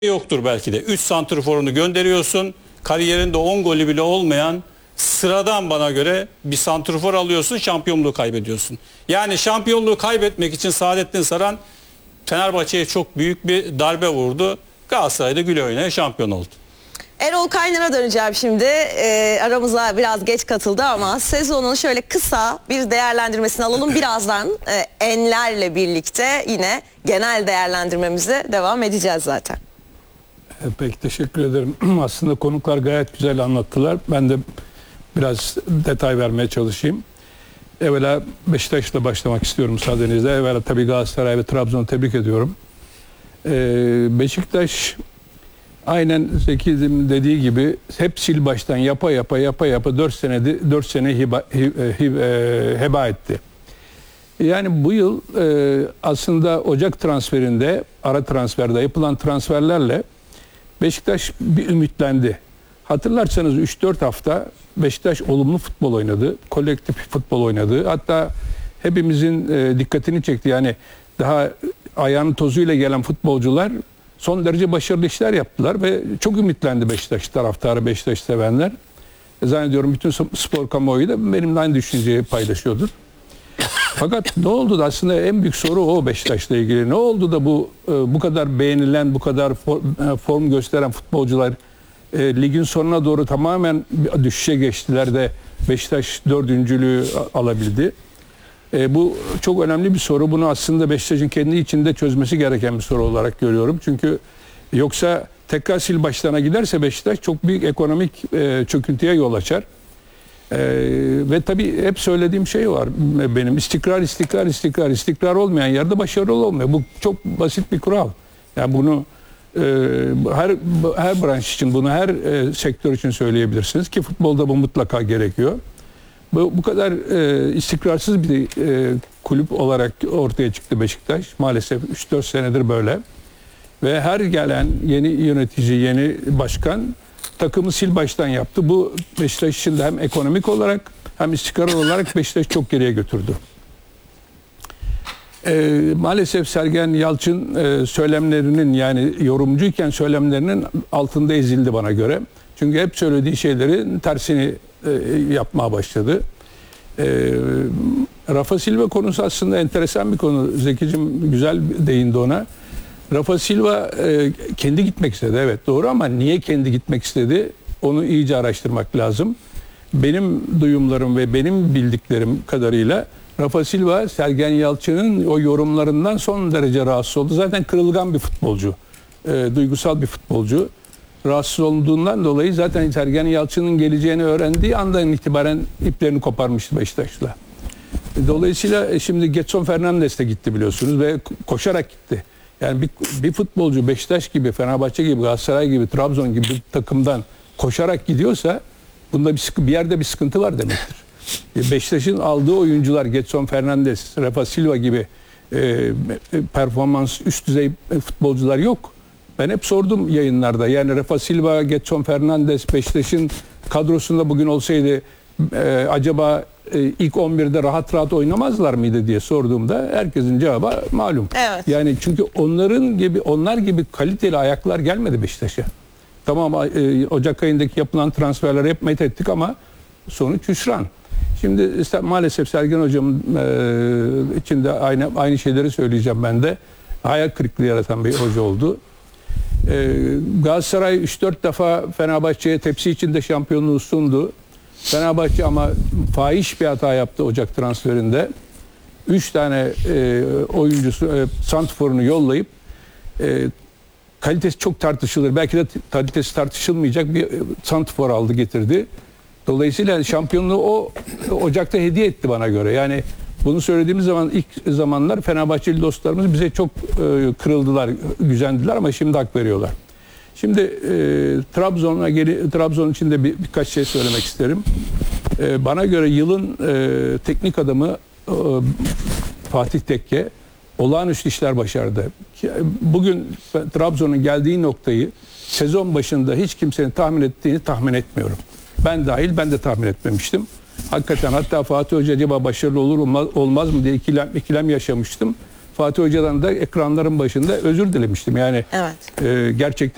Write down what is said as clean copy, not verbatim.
yoktur belki de. 3 santrforunu gönderiyorsun. Kariyerinde 10 golü bile olmayan sıradan bana göre bir santrfor alıyorsun, şampiyonluğu kaybediyorsun. Yani şampiyonluğu kaybetmek için Saadettin Saran Fenerbahçe'ye çok büyük bir darbe vurdu. Galatasaray'da güle oynaya şampiyon oldu. Erol Kaynar'a döneceğim şimdi. Aramıza biraz geç katıldı ama sezonun şöyle kısa bir değerlendirmesini alalım. Birazdan Enler'le birlikte yine genel değerlendirmemize devam edeceğiz zaten. Peki, teşekkür ederim. Aslında konuklar gayet güzel anlattılar. Ben de biraz detay vermeye çalışayım. Evvela Beşiktaş'la başlamak istiyorum müsaadenizle. Evvela tabii Galatasaray ve Trabzon'u tebrik ediyorum. Beşiktaş aynen Zeki'nin dediği gibi hep sil baştan yapa yapa 4 sene heba etti. Yani bu yıl aslında Ocak transferinde, ara transferde yapılan transferlerle Beşiktaş bir ümitlendi. Hatırlarsanız 3-4 hafta Beşiktaş olumlu futbol oynadı. Kolektif futbol oynadı. Hatta hepimizin dikkatini çekti. Yani daha ayağının tozuyla gelen futbolcular son derece başarılı işler yaptılar ve çok ümitlendi Beşiktaş taraftarı, Beşiktaş sevenler. Zannediyorum bütün spor kamuoyu da benimle aynı düşünceyi paylaşıyordur. Fakat ne oldu da aslında en büyük soru o Beşiktaş'la ilgili. Ne oldu da bu kadar beğenilen, bu kadar form gösteren futbolcular ligin sonuna doğru tamamen düşüşe geçtiler de Beşiktaş dördüncülüğü alabildi. Bu çok önemli bir soru. Bunu aslında Beşiktaş'ın kendi içinde çözmesi gereken bir soru olarak görüyorum. Çünkü yoksa tekrar sil başlarına giderse Beşiktaş çok büyük ekonomik çöküntüye yol açar. Ve tabii hep söylediğim şey var benim, istikrar olmayan yerde başarılı olmuyor. Bu çok basit bir kural. Yani bunu her branş için, bunu her sektör için söyleyebilirsiniz ki futbolda bu mutlaka gerekiyor. Bu kadar istikrarsız bir kulüp olarak ortaya çıktı Beşiktaş. Maalesef 3-4 senedir böyle. Ve her gelen yeni yönetici, yeni başkan takımı sil baştan yaptı. Bu Beşiktaş için de hem ekonomik olarak hem istikrar olarak Beşiktaş çok geriye götürdü. Maalesef Sergen Yalçın söylemlerinin, yani yorumcuyken söylemlerinin altında ezildi bana göre. Çünkü hep söylediği şeylerin tersini yapmaya başladı. Rafa Silva konusu aslında enteresan bir konu. Zeki'cim güzel değindi ona. Rafa Silva kendi gitmek istedi, evet doğru, ama niye kendi gitmek istedi onu iyice araştırmak lazım. Benim duyumlarım ve benim bildiklerim kadarıyla Rafa Silva Sergen Yalçın'ın o yorumlarından son derece rahatsız oldu. Zaten kırılgan bir futbolcu, duygusal bir futbolcu. Rahatsız olduğundan dolayı zaten Sergen Yalçın'ın geleceğini öğrendiği andan itibaren iplerini koparmıştı Beşiktaş'la. Dolayısıyla şimdi Getson Fernandes de gitti biliyorsunuz ve koşarak gitti. Yani bir futbolcu Beşiktaş gibi, Fenerbahçe gibi, Galatasaray gibi, Trabzon gibi bir takımdan koşarak gidiyorsa bunda bir yerde bir sıkıntı var demektir. Beşiktaş'ın aldığı oyuncular Getson Fernandes, Rafa Silva gibi performans üst düzey futbolcular yok. Ben hep sordum yayınlarda. Yani Rafa Silva, Getson Fernandes Beşiktaş'ın kadrosunda bugün olsaydı acaba ilk 11'de rahat rahat oynamazlar mıydı diye sorduğumda herkesin cevabı malum. Evet. Yani çünkü onlar gibi kaliteli ayaklar gelmedi Beşiktaş'a. Tamam, Ocak ayındaki yapılan transferleri hep methettik ama sonuç hüsran. Şimdi maalesef Sergen Hocam için de aynı şeyleri söyleyeceğim ben de. Hayal kırıklığı yaratan bir hoca oldu. Galatasaray 3-4 defa Fenerbahçe'ye tepsi içinde şampiyonluğu sundu. Fenerbahçe ama fahiş bir hata yaptı Ocak transferinde. 3 tane oyuncusu santrforunu yollayıp kalitesi çok tartışılır, belki de kalitesi tartışılmayacak bir santrfor aldı getirdi. Dolayısıyla şampiyonluğu o Ocak'ta hediye etti bana göre. Yani bunu söylediğimiz zaman ilk zamanlar Fenerbahçeli dostlarımız bize çok kırıldılar, gücendiler ama şimdi hak veriyorlar. Şimdi Trabzon için de birkaç şey söylemek isterim. Bana göre yılın teknik adamı Fatih Tekke olağanüstü işler başardı. Bugün Trabzon'un geldiği noktayı sezon başında hiç kimsenin tahmin ettiğini tahmin etmiyorum. Ben dahil, ben de tahmin etmemiştim. Hakikaten hatta Fatih Hoca acaba başarılı olur olmaz mı diye ikilem yaşamıştım. Fatih Hoca'dan da ekranların başında özür dilemiştim. Yani evet. Gerçekten